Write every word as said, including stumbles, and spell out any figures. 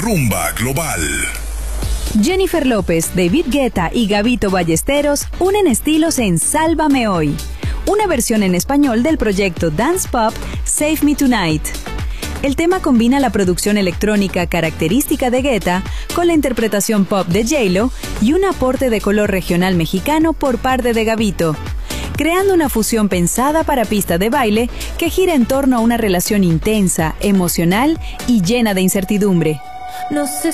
Rumba Global. Jennifer López, David Guetta y Gabito Ballesteros unen estilos en Sálvame Hoy, una versión en español del proyecto dance pop Save Me Tonight. El tema combina la producción electrónica característica de Guetta con la interpretación pop de J-Lo y un aporte de color regional mexicano por parte de Gabito, creando una fusión pensada para pista de baile que gira en torno a una relación intensa, emocional y llena de incertidumbre. No sé